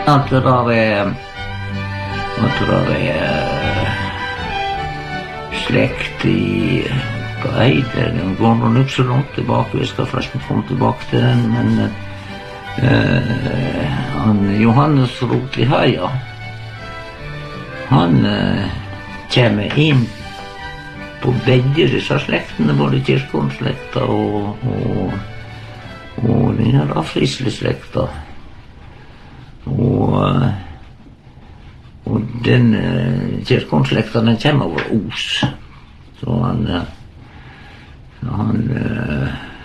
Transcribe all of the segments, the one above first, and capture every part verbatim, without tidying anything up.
at det der er at det der er slekt i på Eide. Den går nå ikke så langt tilbake. Vi skal først komme tilbake til den, men uh, han Johannes Rotlihaia, han uh, kommer inn på begge disse slektene, både Kirkeholm-slekta og, og, og den her Afrisle-slekta. Og, og den uh, Kirkeholm-slekta, den kommer over Os. Så han, uh, han, uh,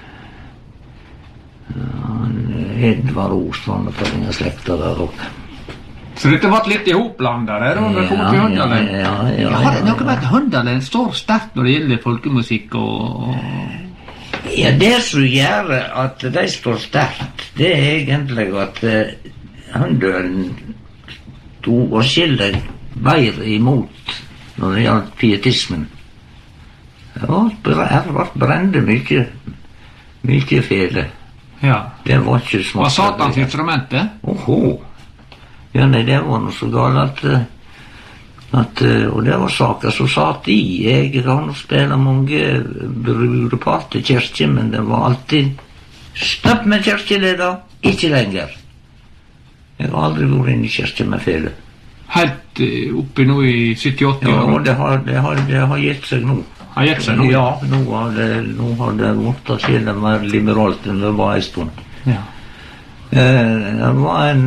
han Edvard Os, han på denne slekta der oppe. Så dette var litt i hoplandet der, og det kom til Høndalen. Ja, ja, ja. Har det noe med at Høndalen står sterkt når det gjelder folkemusikk og... Ja, det som gjør at de står sterkt, det er egentlig at uh, Høndalen stod og skilder bedre imot når det gjaldt pietismen. Det var brende mye, mye fele. Ja. Det var ikke smått. Var satans instrumentet? Oho. Ja, nei, det var noe så galt at, at og det var saker som satt i. Jeg kan spille mange brudepar til kirke, men det var alltid stopp med kirkeleder, ikke lenger. Jeg har aldri vært inne i kirke med fele. Helt oppe nå i sytti-åtti år? Ja, og det har, det har, det har gitt seg nå. Har gitt seg nå? Ja, nå har det, nå har det vært å skille mer liberalt enn det var en stund. Ja. Eh, det var en...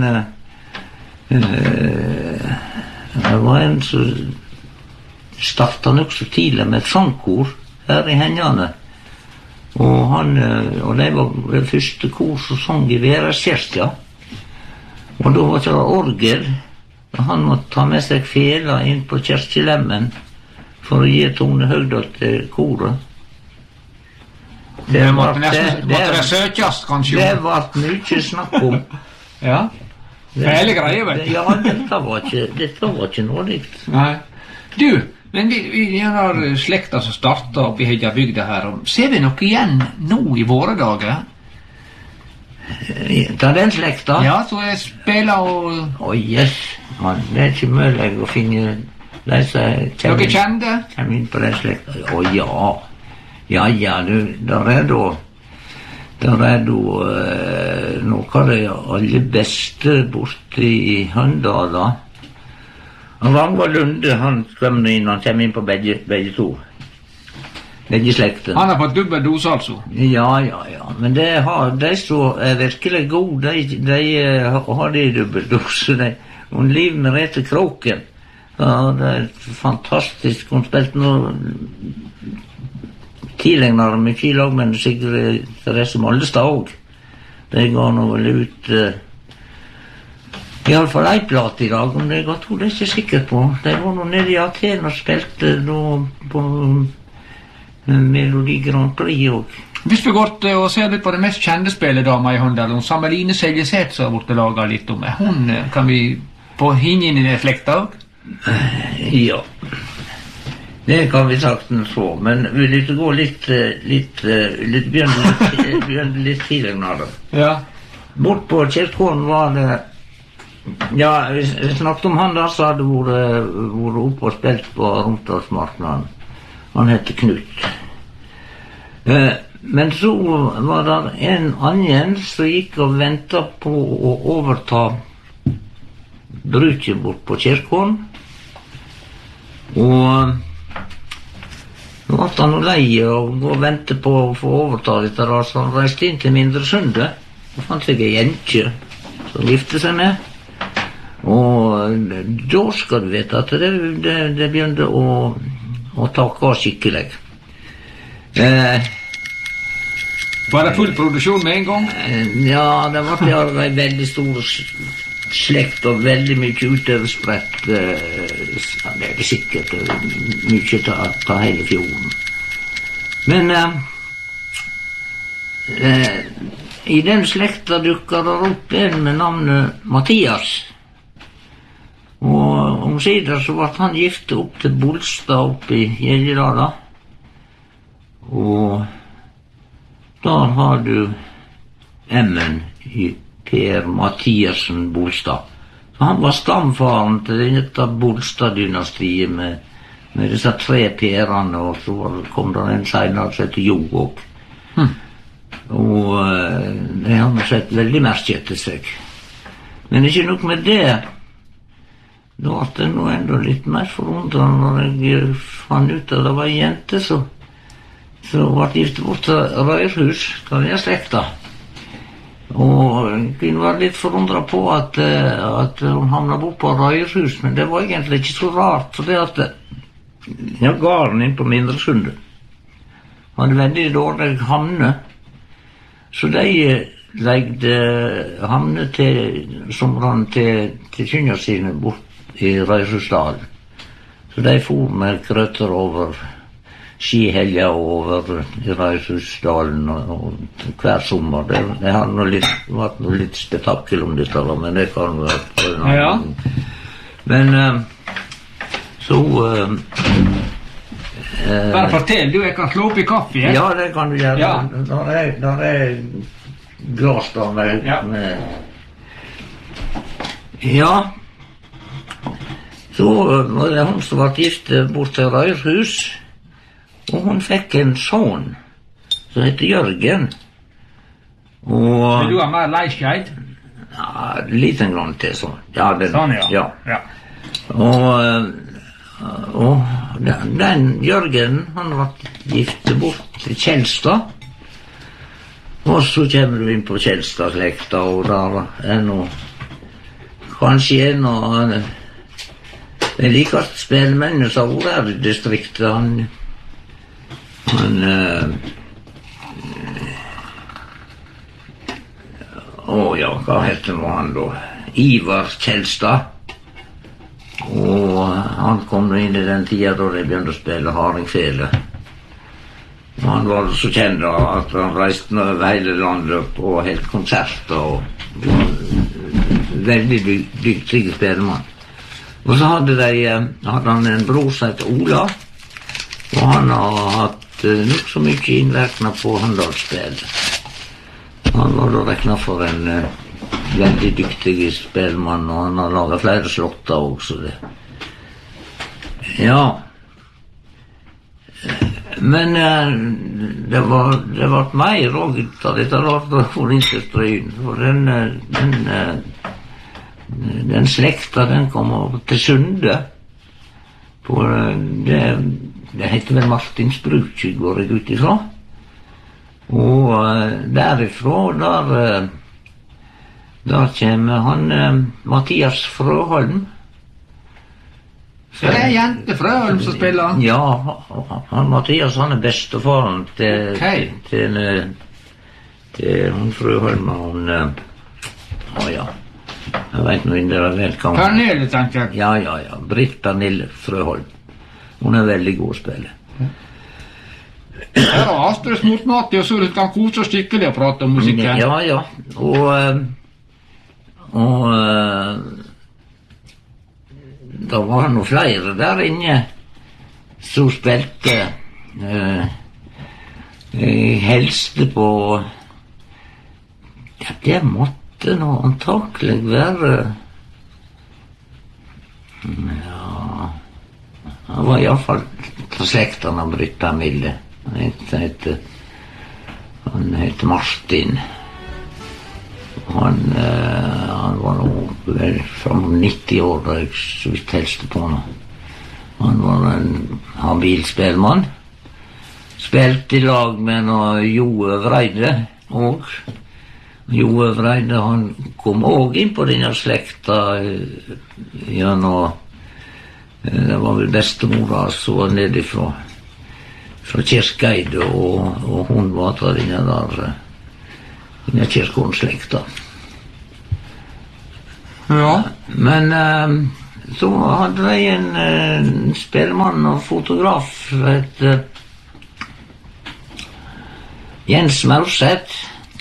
Uh, det var en som startet nok så tidlig med et sangkor her i Henjane, og han og det var det første kor som sang i Vereskirka, og da var det orgel, og han måtte ta med seg fela inn på kirkelemmen for å gi tone høyde til koret. Det måtte det søkjast kanskje? Det var mye snakk om. Ja. Fæle greier, vet du. Ja, dette var ikke, dette var ikke noe likt. Nei. Du, men vi, vi har slekta som startet opp i Hedjabygda her, og ser vi noe igjen nå i våre dager? Ta den slekta? Ja, så jeg spiller og... Å, yes. Ja, det er ikke mulig å finne... Noe kjente? Kjem inn på den slekta. Å, ja. Ja, ja, du, der er da... Der er da uh, noe av det aller beste borte i Høndala. Rangvar Lunde, han kommer inn, han kommer inn på begge, begge to. Begge slekter. Han har fått dubbel dose, altså? Ja, ja, ja. Men det har, de som er virkelig gode, de, de uh, har de dubbel dose. De. Hun Liv Merete Kroken. Ja, det er fantastisk. Hun spilte noe... Tidligere mye i lag med Sigrid Therese Mollestad også. De ga nå vel ut uh, i alle fall en plate i dag, om det ga to, det er ikke sikker på. De var nå nede i Aten og spilte nå på uh, Melodi Grand Prix også. Hvis vi går til å se litt på det mest kjente spilledama i Høndalen, Sameline Seljeseth som har vært laget litt om. Hun kan vi få henne inn i det slekta også? Uh, ja. Det kan vi saktens få, men vi vil ikke gå litt, litt, litt, begynne litt, begynne litt tidligere. Ja. Bort på Kirkeholm var det, ja, vi snakket om han der som hadde vært, vært oppe og spilt på Romsdalsmarknaden. Han heter Knut. Eh, men så var det en annen som gikk og ventet på å overta bruket bort på Kirkeholm, og nå var han og leie og gå og vente på å få overta dette der, så han reiste inn til Mindresundet og fant seg en jentje som gifte seg med. Og da skal du vite at det, det, det begynte å, å takke skikkelig. Eh, var det full produksjon med en gang? Ja, det var en veldig stor slekt og veldig mye utoverspredt, uh, det er det sikkert uh, mye til, til hele fjorden. Men uh, uh, i den slekta dukker det opp en med navnet Mathias. Og omsider så ble han giftet opp til Bolstad oppe i Gjelledala. Og der har du Emmen i Per Mathiasen Bolstad, Han var stamfaren til dette Bolstad-dynastiet med, med disse tre perene, og så kom det en senere som heter Jogok. Hm. Og uh, det har vi sett veldig merke etter seg. Men ikke nok med det. Da var det nå enda litt mer forundret når jeg fant ut at det var en jente så, så var det gift bort til Røyrhus, da det er slekta. Og jeg var litt forundret på at, at hun havnet bort på Røyrhus, men det var egentlig ikke så rart, for det at ja, gården inn på Mindresundet hadde veldig dårlig hamne, så de legde hamne til somrene til, til kynner sine bort i Røyrhusdalen. Så de for med krøtter over skihelga over i Røyrhusdalen og, og hver sommer. Det, det har noe litt, vært noe litt spetakkel om dette, men det kan være ja, ja. Men uh, så uh, uh, Bare fortell, du, jeg kan slå opp i kaffe, jeg. Ja, det kan du gjøre. Ja. Der er, der er glass da med, ja. med ja. Så var det hun som var gift bort til Røyrhus, og hun fikk en son som heter Jørgen. Og vil du ha mer leiskeid? Ja, liten grann til sånn. Ja, den, sånn, ja. ja. ja. Og, og den, den Jørgen, han var gift bort til Kjelstad. Og så kommer du inn på Kjelstad-slekta, og der er noe kanskje en og den likeste spelmennene som har vært her i distriktet. Han, han øh, å ja, hva heter nå han da? Ivar Kjelstad. Og han kom inn i den tida da de begynte å spille hardingfele. Og han var så kjent at han reiste over hele landet på helt konserter, og veldig dyktig spellemann. Og så hadde, de, hadde han en bror som heter Ola, og han har hatt uh, nok så mye innvirkning på Handalsspill. Han var da regnet for en uh, veldig dyktig spellemann, og han har laget flere slotter også. Det. Ja, men uh, det var det var mer også ut av dette rart for industrien, for den, den uh, den slekta, den kom over til Sunde. På det, det heter vel Martinsbruk, går jeg ut ifra. Og derifra, der, der kommer han Mathias Frøholm. Det er jente Frøholm som spiller? Ja, han Mathias, han er bestefaren til, okay. til, til hun Frøholm, og hun, å ja. Jeg vet nå ikke, det er velkommen. Pernille, tenker jeg. Ja, ja, ja. Britt Pernille Frøholm. Hun er veldig god å spille. Her er Astrid Smortmati, og så du kan kose og skikkelig og prate om musikken. Ja, ja. Og, og da var det flere der inne som spilte. Jeg helste på ja, det måtte det nå antakelig være ja han var i alle fall på slekten av Britt Pernille. Han heter, han heter Martin. Han, uh, han var nå vel fra nitti år da jeg så vidt helste på nå. Han var en habil spelmann. Spilte i lag med noe Joe Vreide og Jo Vreide, han kom også inn på denne slekta gjennom, det var vel bestemora som var nede fra, fra Kirkeid, og, og hun var fra denne der, denne Kirkeholmslekta. Ja. Men uh, så hadde de en uh, spellemann og fotograf, et uh, Jens Maurseth.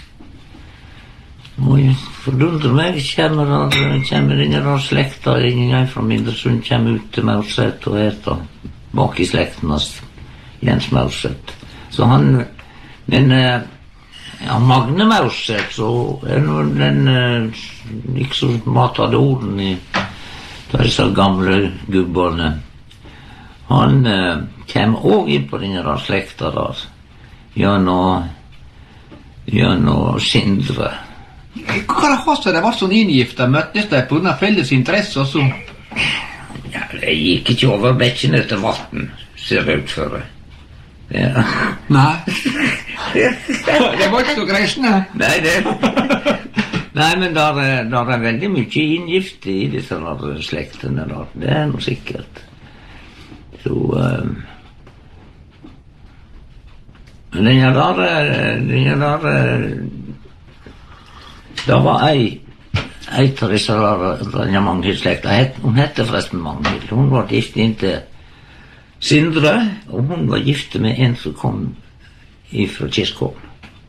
Og jeg forundrer meg, kommer, kommer denne der slekta, ingen fra Mindresund kommer ut til Maurseth og heter bak i slekten hans Jens Maurseth. Så han, men Ja, Magne Mauset, så er nå den eh, liksom matadoren i disse gamle gubberne. Han eh, kom også inn på denne der slekta der, gjennom, gjennom Sindre. Hva det var så det var sånn inngifta? Møttes de på grunn av felles interesse, og så... Ja, det gikk ikke over bekkene til vatten, ser det ut for det. Ja. Nei. Det var ikke så greisende. Nei, det... Nei, men der er, der er veldig mye inngift i disse der slektene der. Det er noe sikkert. Så... Um, denne der... Denne der... Det var ei... Ei av disse der, denne Magnhild-slekta. Hun hette forresten Magnhild. Hun var gift inn til Sindre, og hun var gift med en som kom ifra Kirkeholm.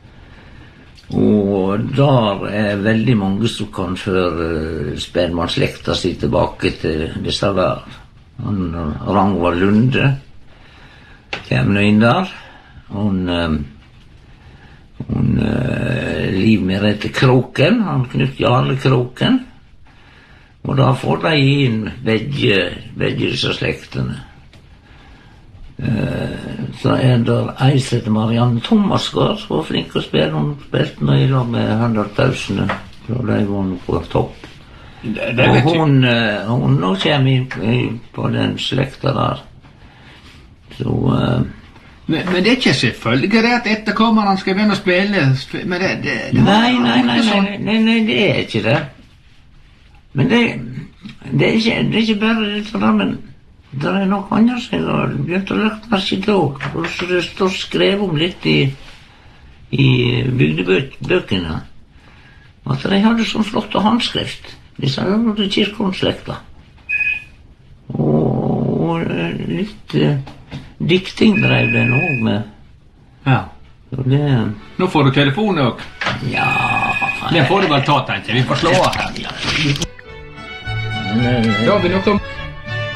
Og der er veldig mange som kan føre uh, spedmannsslekta si tilbake til disse der. Han, Rangvald Lunde kom nå inn der. Hun, um, hun uh, Liv Merete Kroken, han Knut Jarle Kroken. Og da får de inn begge, begge disse slektene. Uh, så er det ei som heter Marianne Thomasgaard, som var flink å spille. Hun spilte nå i lag med Hundretusen, så de var nå på topp. Det, det og hun, uh, hun nå kommer inn på, på den slekta der. Så... Uh, men, men det er ikke selvfølgelig det at etterkommerne skal begynne å spille, men det... det, det nei, nei, nei, nei, nei, nei, det er ikke det. Men det, det, er, ikke, det er ikke bare det der, men... Det er nok annet som jeg har begynt å lagt merke til også, og så det står skrevet om litt i, i bygdebøkene, at de hadde sånn flott håndskrift, disse hadde Kirkeholm-slekta. Og, og litt uh, dikting drev den også med. Ja. Og det... Nå får du telefon også. Ja... Det får du vel ta, tenkte jeg. Vi får slå av her. Ja. Men, uh, da har vi nok om...